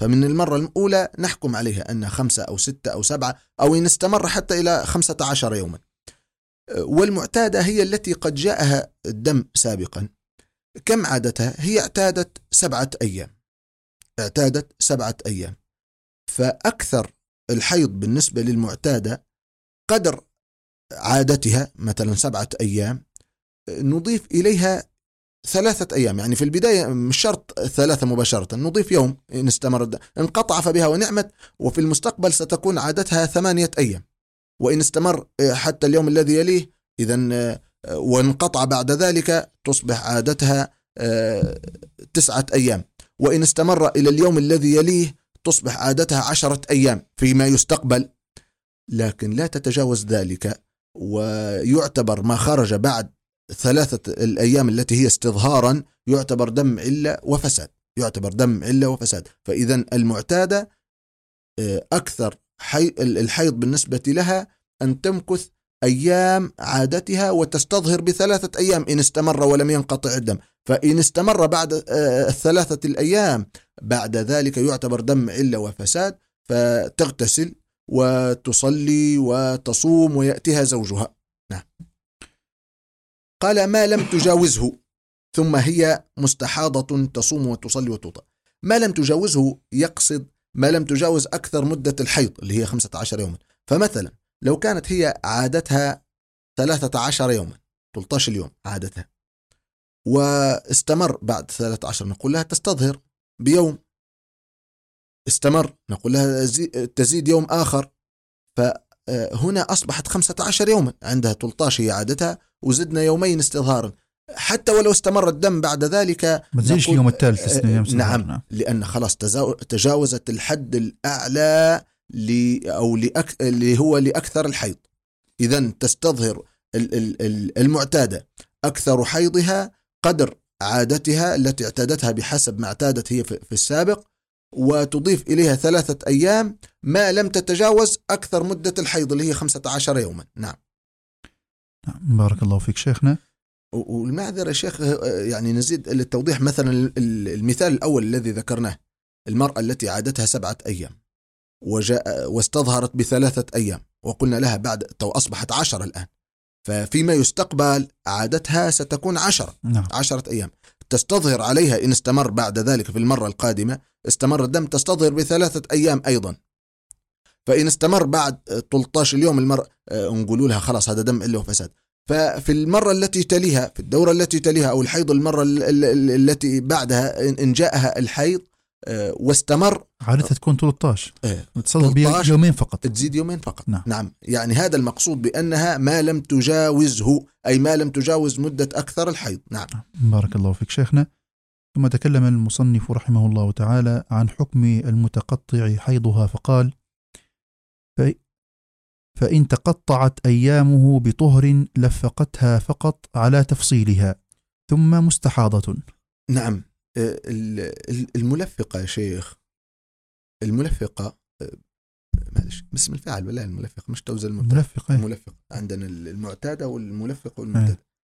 فمن المرة الأولى نحكم عليها أنها 5 أو 6 أو 7 أو إن استمر حتى إلى 15 يوما. والمعتادة هي التي قد جاءها الدم سابقا. كم عادتها؟ هي اعتادت 7 أيام، اعتادت 7 أيام. فأكثر الحيض بالنسبة للمعتادة قدر عادتها مثلا 7 أيام، نضيف إليها 3 أيام. يعني في البداية مش شرط 3 مباشرة، نضيف يوم إن استمر انقطع فبها ونعمت، وفي المستقبل ستكون عادتها 8 أيام. وإن استمر حتى اليوم الذي يليه إذن وانقطع بعد ذلك تصبح عادتها 9 أيام. وإن استمر إلى اليوم الذي يليه تصبح عادتها 10 أيام فيما يستقبل، لكن لا تتجاوز ذلك. ويعتبر ما خرج بعد 3 الأيام التي هي استظهارا يعتبر دم علة وفساد، يعتبر دم علة وفساد. فإذا المعتادة أكثر الحيض بالنسبة لها أن تمكث أيام عادتها وتستظهر ب3 أيام إن استمر ولم ينقطع الدم. فإن استمر بعد 3 الأيام بعد ذلك يعتبر دم علة وفساد، فتغتسل وتصلي وتصوم ويأتيها زوجها. نعم. قال ما لم تجاوزه، ثم هي مستحاضة تصوم وتصلي وتوضأ. ما لم تجاوزه يقصد ما لم تجاوز أكثر مدة الحيض اللي هي 15 يوما. فمثلا لو كانت هي عادتها 13 يوما، 13 يوم عادتها، واستمر بعد 13 نقول لها تستظهر بيوم، استمر نقول لها تزيد يوم آخر. فهنا أصبحت 15 يوما، عندها 13 هي عادتها وزدنا يومين استظهارا. حتى ولو استمر الدم بعد ذلك ما تزيدش اليوم الثالث. نعم، لأن خلاص تجاوزت الحد الأعلى اللي هو لأكثر الحيض. إذن تستظهر المعتادة أكثر حيضها قدر عادتها التي اعتادتها بحسب ما اعتادت هي في السابق، وتضيف إليها 3 أيام ما لم تتجاوز أكثر مدة الحيض اللي هي 15 يوما. نعم. بارك الله فيك شيخنا. والمعذرة يا شيخ يعني نزيد للتوضيح، مثلا المثال الأول الذي ذكرناه، المرأة التي عادتها 7 أيام واستظهرت ب3 أيام، وقلنا لها بعد أصبحت 10 الآن، ففيما يستقبل عادتها ستكون 10. نعم. 10 أيام تستظهر عليها. إن استمر بعد ذلك في المرة القادمة استمر الدم تستظهر ب3 أيام أيضا. فإن استمر بعد 13 اليوم المرة نقول لها خلاص هذا دم إلا وفساد. ففي المرة التي تليها، في الدورة التي تليها أو الحيض المرة التي بعدها إن جاءها الحيض واستمر، عادتها تكون 13 تصل يومين فقط، تزيد يومين فقط. نعم. نعم. يعني هذا المقصود بأنها ما لم تجاوزه، أي ما لم تجاوز مدة أكثر الحيض. نعم. بارك الله فيك شيخنا. ثم تكلم المصنف رحمه الله تعالى عن حكم المتقطع حيضها فقال: فإن تقطعت أيامه بطهر لفقتها فقط على تفصيلها ثم مستحاضة. نعم. الملفقة يا شيخ، الملفقة معلش باسم الفاعل ولا الملفقة مش توزن الملفقة. الملفقة عندنا المعتادة والملفقة والمعتادة.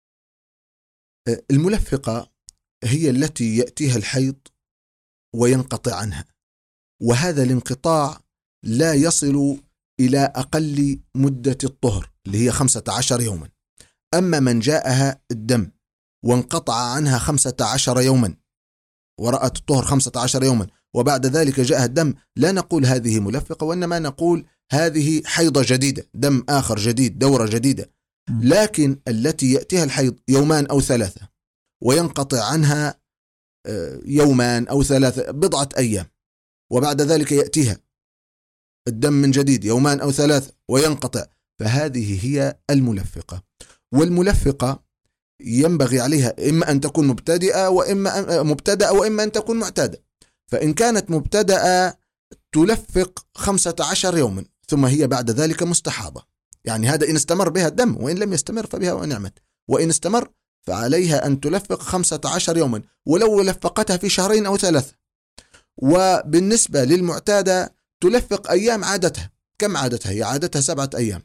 الملفقة هي التي يأتيها الحيض وينقطع عنها، وهذا الانقطاع لا يصل إلى أقل مدة الطهر اللي هي 15 يوما. أما من جاءها الدم وانقطع عنها 15 يوما ورأت الطهر 15 يوما وبعد ذلك جاءها الدم، لا نقول هذه ملفقة، وإنما نقول هذه حيضة جديدة، دم آخر جديد، دورة جديدة. لكن التي يأتيها الحيض 2 أو 3 وينقطع عنها 2 أو 3 بضعة أيام، وبعد ذلك يأتيها الدم من جديد 2 أو 3 وينقطع، فهذه هي الملفقة. والملفقة ينبغي عليها إما أن تكون مبتدئة وإما أن تكون معتادة. فإن كانت مبتدئة تلفق 15 يوما ثم هي بعد ذلك مستحاضة. يعني هذا إن استمر بها الدم، وإن لم يستمر فبها ونعمت. وإن استمر فعليها أن تلفق 15 يوما ولو لفقتها في 2 أو 3. وبالنسبة للمعتادة تلفق أيام عادتها. كم عادتها؟ هي عادتها 7 أيام،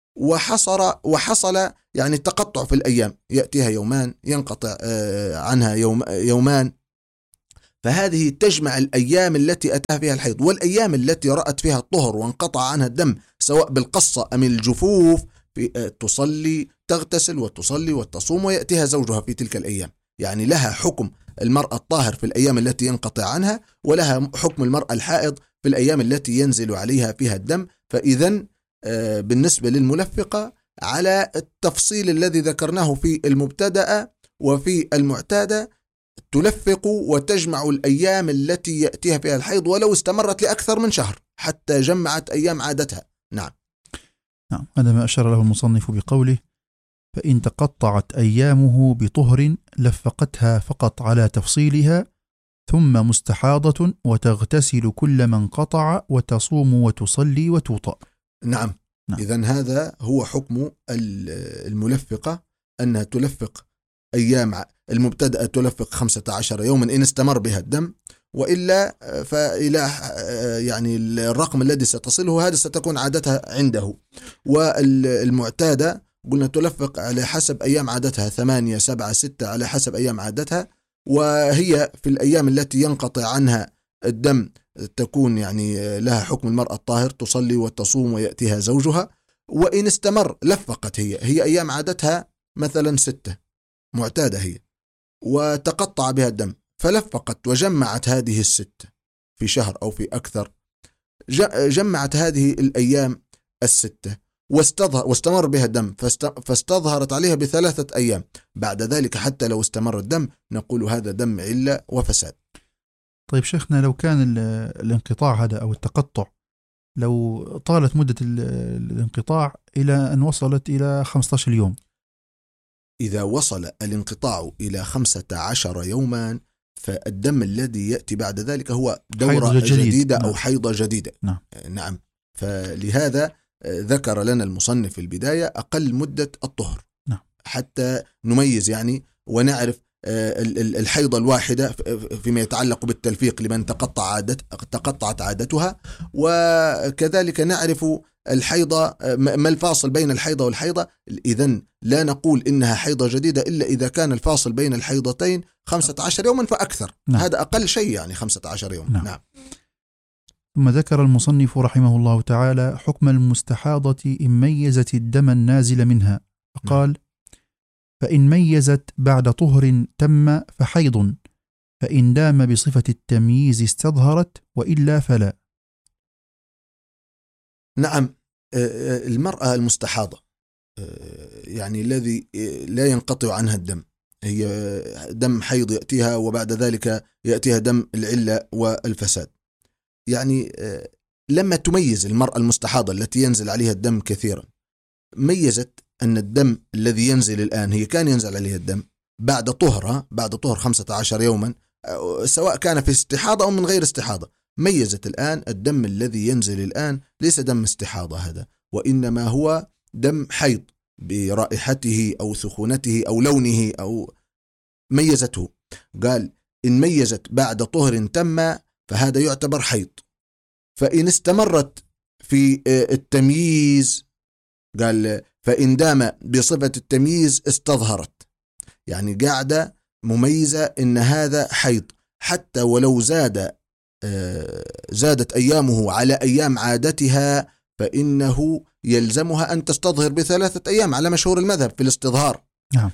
وحصل يعني التقطع في الأيام، يأتيها 2 ينقطع عنها 2. فهذه تجمع الأيام التي أتاها فيها الحيض والأيام التي رأت فيها الطهر وانقطع عنها الدم سواء بالقصة أم الجفوف، تصلي تغتسل وتصلي وتصوم ويأتيها زوجها في تلك الأيام. يعني لها حكم المرأة الطاهر في الأيام التي ينقطع عنها، ولها حكم المرأة الحائض في الأيام التي ينزل عليها فيها الدم. فإذا بالنسبة للملفقة على التفصيل الذي ذكرناه في المبتدأ وفي المعتادة، تلفق وتجمع الأيام التي يأتيها فيها الحيض ولو استمرت لأكثر من شهر حتى جمعت أيام عادتها. نعم. هذا ما أشار له المصنف بقوله: فإن تقطعت أيامه بطهر لفقتها فقط على تفصيلها، ثم مستحاضة وتغتسل كل ما انقطع وتصوم وتصلي وتوطأ. نعم. إذن هذا هو حكم الملفقة، أنها تلفق أيام المبتدأ، تلفق 15 يوما إن استمر بها الدم، وإلا فإلى يعني الرقم الذي ستصله هذا ستكون عادتها عنده. والمعتادة قلنا تلفق على حسب أيام عادتها 8 7 6 على حسب أيام عادتها، وهي في الأيام التي ينقطع عنها الدم تكون يعني لها حكم المرأة الطاهر، تصلي وتصوم ويأتيها زوجها. وإن استمر لفقت، هي أيام عادتها مثلا 6 معتادة هي، وتقطع بها الدم فلفقت وجمعت هذه 6 في شهر أو في أكثر، جمعت هذه الأيام 6 واستمر بها الدم فاستظهرت عليها ب3 أيام. بعد ذلك حتى لو استمر الدم نقول هذا دم علة وفساد. طيب شيخنا، لو كان الانقطاع هذا أو التقطع لو طالت مدة الانقطاع إلى أن وصلت إلى 15 يوم، إذا وصل الانقطاع إلى 15 يوما فالدم الذي يأتي بعد ذلك هو دورة جديدة أو حيضة جديدة. نعم. فلهذا ذكر لنا المصنف في البداية أقل مدة الطهر حتى نميز يعني ونعرف الحيضة الواحدة فيما يتعلق بالتلفيق لمن تقطعت عادتها، وكذلك نعرف الحيضة ما الفاصل بين الحيضة والحيضة. إذن لا نقول إنها حيضة جديدة إلا إذا كان الفاصل بين الحيضتين 15 يوما فأكثر. هذا أقل شيء يعني 15 يوم. نعم. ثم ذكر المصنف رحمه الله تعالى حكم المستحاضة إن ميزت الدم النازل منها، فقال: فإن ميزت بعد طهر تم فحيض، فإن دام بصفة التمييز استظهرت، وإلا فلا. نعم. المرأة المستحاضة يعني الذي لا ينقطع عنها الدم، هي دم حيض يأتيها وبعد ذلك يأتيها دم العلة والفساد. يعني لما تميز المرأة المستحاضة التي ينزل عليها الدم كثيرا، ميزت أن الدم الذي ينزل الآن هي كان ينزل عليها الدم بعد طهر 15 يوما، سواء كان في استحاضة أو من غير استحاضة. ميزت الآن الدم الذي ينزل الآن ليس دم استحاضة هذا، وإنما هو دم حيض برائحته أو سخونته أو لونه أو ميزته. قال: إن ميزت بعد طهر تم فهذا يعتبر حيض. فإن استمرت في التمييز قال: فإن دام بصفة التمييز استظهرت، يعني قاعدة مميزة إن هذا حيض حتى ولو زادت أيامه على أيام عادتها، فإنه يلزمها أن تستظهر ب3 أيام على مشهور المذهب في الاستظهار. نعم.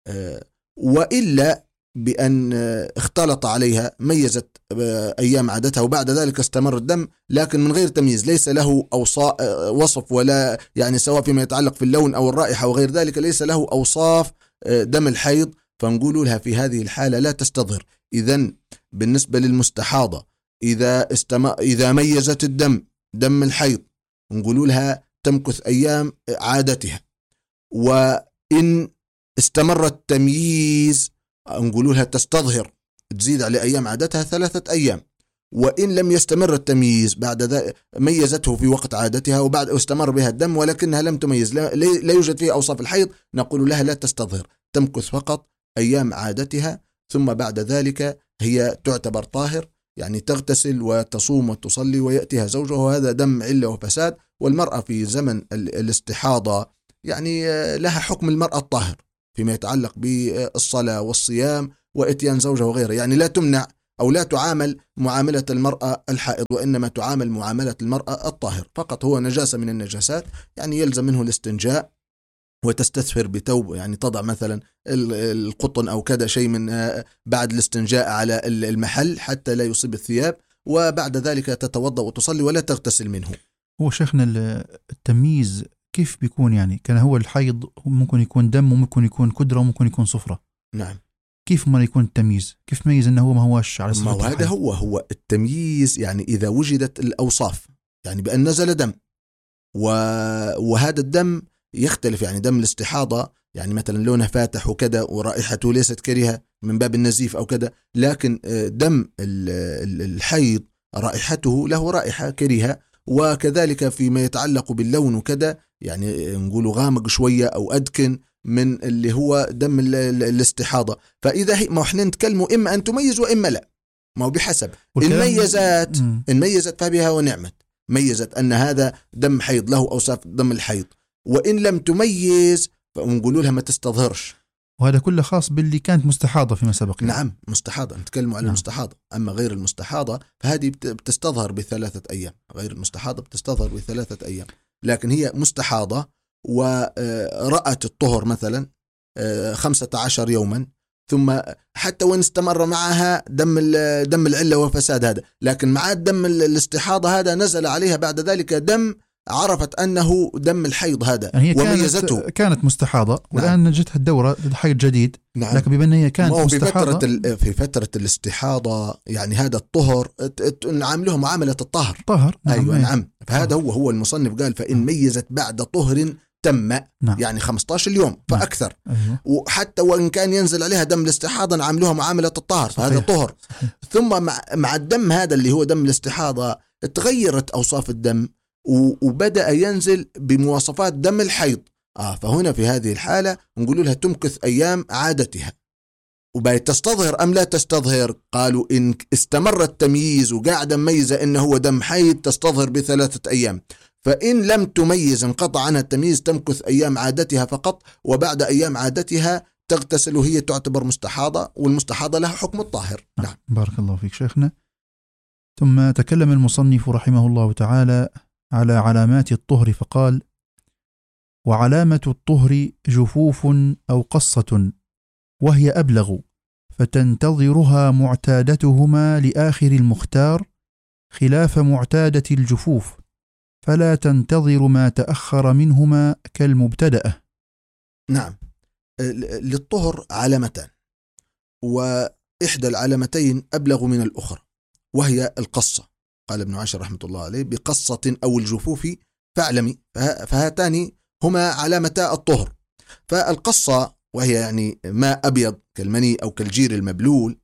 وإلا بأن اختلط عليها، ميزت أيام عادتها وبعد ذلك استمر الدم لكن من غير تمييز، ليس له وصف ولا يعني سواء فيما يتعلق في اللون أو الرائحة وغير ذلك، ليس له أوصاف دم الحيض، فنقول لها في هذه الحالة لا تستظهر. إذن بالنسبة للمستحاضة إذا ميزت دم الحيض نقول لها تمكث أيام عادتها، وإن استمر التمييز نقول لها تستظهر تزيد على أيام عادتها 3 أيام. وإن لم يستمر التمييز بعد ذلك ميزته في وقت عادتها وبعد استمر بها الدم ولكنها لم تميز، لا يوجد فيها أوصاف الحيض، نقول لها لا تستظهر، تمكث فقط أيام عادتها، ثم بعد ذلك هي تعتبر طاهر، يعني تغتسل وتصوم وتصلي ويأتيها زوجها، وهذا دم علة وفساد. والمرأة في زمن الاستحاضة يعني لها حكم المرأة الطاهر فيما يتعلق بالصلاة والصيام وإتيان زوجها وغيره، يعني لا تمنع أو لا تعامل معاملة المرأة الحائض، وإنما تعامل معاملة المرأة الطاهر فقط. هو نجاسة من النجاسات، يعني يلزم منه الاستنجاء وتستثفر بتوب، يعني تضع مثلا القطن أو كذا شيء من بعد الاستنجاء على المحل حتى لا يصيب الثياب، وبعد ذلك تتوضأ وتصلي ولا تغتسل منه. هو شيخنا التمييز كيف بيكون؟ يعني كان هو الحيض ممكن يكون دم وممكن يكون كدرة وممكن يكون صفرة. نعم. كيف ما يكون التمييز؟ كيف ميز انه هو ما هوش على صفة الحيض؟ هذا هو التمييز، يعني إذا وجدت الأوصاف، يعني بأن نزل دم وهذا الدم يختلف، يعني دم الاستحاضة يعني مثلا لونه فاتح وكذا ورائحته ليست كريهة من باب النزيف أو كذا، لكن دم الحيض رائحته له رائحة كريهة، وكذلك فيما يتعلق باللون وكذا، يعني نقول غامق شوية أو أدكن من اللي هو دم الاستحاضة. فإذا ما احنا نتكلموا إما أن تميز وإما لا، ما هو بحسب. إن ميزت فبها ونعمت، ميزت أن هذا دم حيض له أوصاف دم الحيض، وإن لم تميز فنقولوا لها ما تستظهرش. وهذا كله خاص باللي كانت مستحاضة فيما سبق. نعم مستحاضة، نتكلم على المستحاضة. أما غير المستحاضة فهذه بتستظهر ب3 أيام، غير المستحاضة بتستظهر ب3 أيام، لكن هي مستحاضة ورأت الطهر مثلا 15 يوما، ثم حتى وإن استمر معها دم العلة وفساد هذا، لكن مع دم الاستحاضة هذا نزل عليها بعد ذلك دم عرفت أنه دم الحيض هذا، يعني وميزته. كانت مستحاضة والآن جتها الدورة الحيض جديد. نعم. لكن بما أن هي كانت مستحاضة في فترة الاستحاضة، يعني هذا الطهر نعامله معاملة الطهر. طهر. نعم. أيوة نعم. فهذا هو المصنف قال فإن ميزت بعد طهر تم. نعم. يعني 15 يوم فأكثر. أيوة. وحتى وإن كان ينزل عليها دم الاستحاضة نعاملها معاملة الطهر، فهذا طهر. ثم مع الدم هذا اللي هو دم الاستحاضة تغيرت أوصاف الدم وبدأ ينزل بمواصفات دم الحيض. فهنا في هذه الحالة نقول لها تمكث أيام عادتها. وبقت تستظهر أم لا تستظهر؟ قالوا إن استمر التمييز وقاعدة مميزة إنه هو دم حيض تستظهر ب3 أيام، فإن لم تميز انقطع عنها التمييز تمكث أيام عادتها فقط، وبعد أيام عادتها تغتسل وهي تعتبر مستحاضة، والمستحاضة لها حكم الطاهر. نعم. بارك الله فيك شيخنا. ثم تكلم المصنف رحمه الله تعالى على علامات الطهر فقال: وعلامة الطهر جفوف أو قصة، وهي أبلغ، فتنتظرها معتادتهما لآخر المختار، خلاف معتادة الجفوف، فلا تنتظر ما تأخر منهما كالمبتدأة. نعم. للطهر علامتان، وإحدى العلامتين أبلغ من الأخرى، وهي القصة. قال ابن عاشر رحمة الله عليه: بقصة أو الجفوف فاعلمي، فهاتان هما علامتا الطهر. فالقصة وهي يعني ماء أبيض كالمني أو كالجير المبلول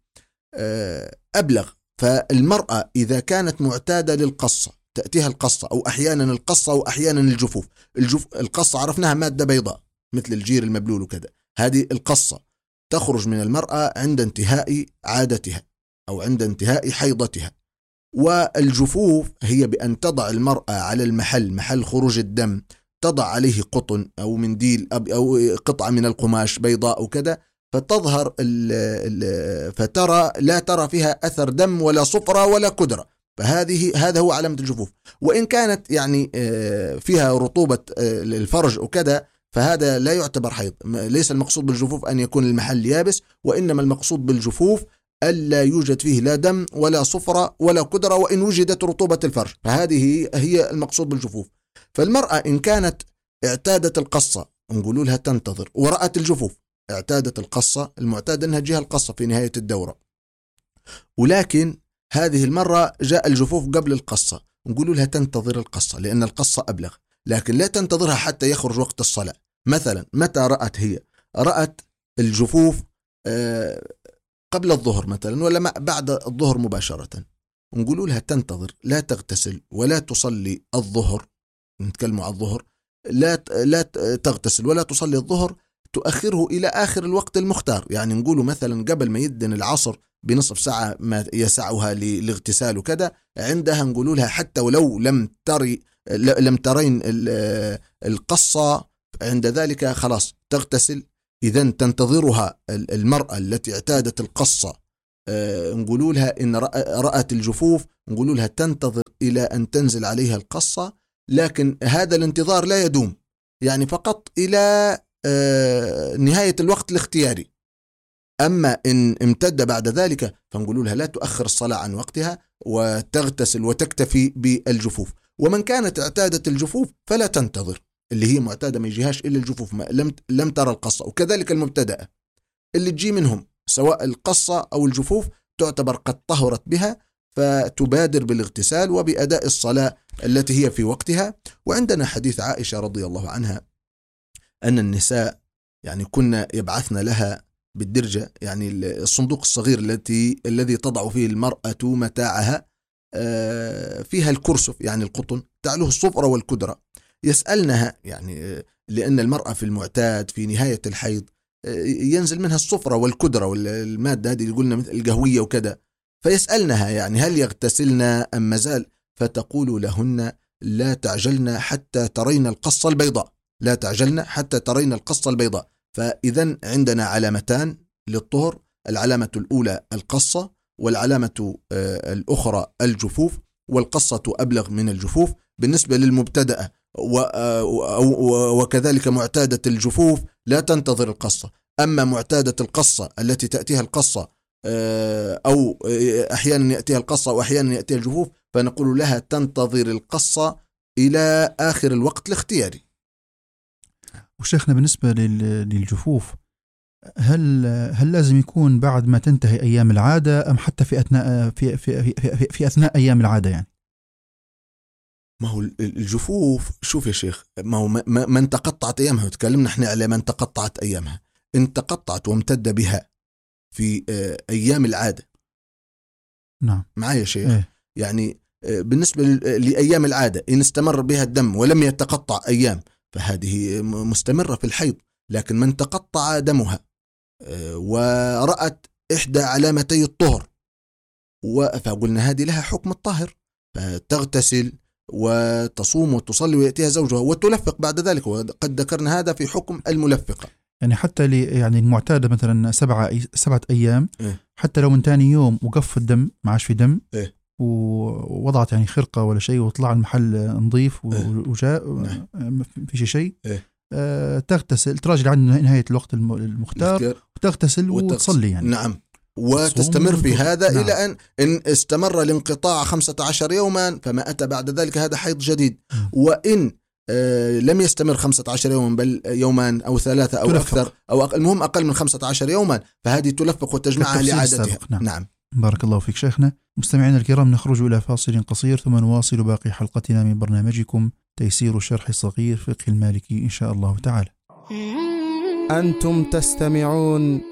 أبلغ. فالمرأة إذا كانت معتادة للقصة تأتيها القصة، أو أحيانا القصة وأحيانا الجفوف. القصة عرفناها مادة بيضاء مثل الجير المبلول وكذا، هذه القصة تخرج من المرأة عند انتهاء عادتها أو عند انتهاء حيضتها. والجفوف هي بأن تضع المرأة على محل خروج الدم، تضع عليه قطن أو منديل أو قطعة من القماش بيضاء وكذا، فتظهر فترى لا ترى فيها أثر دم ولا صفرة ولا كدرة، هذا هو علامة الجفوف. وإن كانت يعني فيها رطوبة الفرج وكذا فهذا لا يعتبر حيض. ليس المقصود بالجفوف أن يكون المحل يابس، وإنما المقصود بالجفوف ألا يوجد فيه لا دم ولا صفرة ولا كدرة، وإن وجدت رطوبة الفرج، فهذه هي المقصود بالجفوف. فالمرأة إن كانت اعتادت القصة نقول لها تنتظر، ورأت الجفوف اعتادت القصة، المعتاد أنها تجيها القصة في نهاية الدورة، ولكن هذه المرة جاء الجفوف قبل القصة، نقول لها تنتظر القصة لأن القصة أبلغ، لكن لا تنتظرها حتى يخرج وقت الصلاة. مثلا متى رأت هي؟ رأت الجفوف قبل الظهر مثلا، ولا بعد الظهر مباشرة، نقول لها تنتظر، لا تغتسل ولا تصلي الظهر. نتكلم عن الظهر، لا تغتسل ولا تصلي الظهر، تؤخره إلى آخر الوقت المختار. يعني نقول مثلا قبل ما يدن العصر بنصف ساعة ما يسعها للاغتسال وكذا، عندها نقول لها حتى ولو لم ترين القصة، عند ذلك خلاص تغتسل. إذن تنتظرها المرأة التي اعتادت القصة نقولوا لها إن رأت الجفوف، نقولوا لها تنتظر إلى أن تنزل عليها القصة، لكن هذا الانتظار لا يدوم، يعني فقط إلى نهاية الوقت الاختياري. أما إن امتد بعد ذلك فنقولوا لها لا تؤخر الصلاة عن وقتها وتغتسل وتكتفي بالجفوف. ومن كانت اعتادت الجفوف فلا تنتظر، اللي هي معتادة ما يجيهاش إلا الجفوف، لم ترى القصة. وكذلك المبتدأة اللي تجي منهم سواء القصة أو الجفوف تعتبر قد طهرت بها، فتبادر بالاغتسال وبأداء الصلاة التي هي في وقتها. وعندنا حديث عائشة رضي الله عنها أن النساء يعني كنا يبعثن لها بالدرجة، يعني الصندوق الصغير الذي تضع فيه المرأة متاعها، فيها الكرسف يعني القطن تعلوه الصفرة والكدرة، يسألنها يعني لأن المرأة في المعتاد في نهاية الحيض ينزل منها الصفرة والكدرة والمادة هذه اللي قلنا مثل القهوية وكذا، فيسألنها يعني هل يغتسلنا أم مازال؟ فتقول لهن لا تعجلن حتى ترين القصة البيضاء، لا تعجلن حتى ترين القصة البيضاء. فإذن عندنا علامتان للطهر، العلامة الأولى القصة، والعلامة الأخرى الجفوف، والقصة أبلغ من الجفوف بالنسبة للمبتدأة، وكذلك معتادة الجفوف لا تنتظر القصة. أما معتادة القصة التي تأتيها القصة أو أحيانا يأتيها القصة وأحيانا يأتيها الجفوف، فنقول لها تنتظر القصة إلى آخر الوقت الاختياري. وشيخنا بالنسبة للجفوف، هل لازم يكون بعد ما تنتهي أيام العادة أم حتى في أثناء أيام العادة يعني؟ ما هو الجفوف، شوف يا شيخ، ما هو من تقطعت أيامها، وتكلمنا احنا على من تقطعت أيامها، إن تقطعت وامتد بها في أيام العادة. نعم معايا يا شيخ. يعني بالنسبة لأيام العادة إن استمر بها الدم ولم يتقطع أيام فهذه مستمرة في الحيض. لكن من تقطع دمها ورأت إحدى علامتي الطهر فقلنا هذه لها حكم الطاهر، فتغتسل وتصوم وتصلي ويأتيها زوجها وتلفق بعد ذلك، وقد ذكرنا هذا في حكم الملفقة. يعني حتى يعني المعتادة مثلا 7 أيام حتى لو من تاني يوم وقف الدم ما عاش في دم ووضعت يعني خرقة ولا شيء وطلع المحل نظيف وجاء في شيء تغتسل، تراجع عن نهاية الوقت المختار وتغتسل وتصلي يعني. نعم، وتستمر في هذا نعم. إلى إن استمر الانقطاع 15 يوما فما أتى بعد ذلك هذا حيض جديد. وإن لم يستمر 15 يوما بل يومان أو 3 أو تلفق. أكثر أو المهم أقل من 15 يوما فهذه تلفق وتجمعها لعادتها. نعم. بارك الله فيك شيخنا. مستمعينا الكرام، نخرج إلى فاصل قصير ثم نواصل باقي حلقتنا من برنامجكم تيسير الشرح الصغير فقه المالكي إن شاء الله تعالى. أنتم تستمعون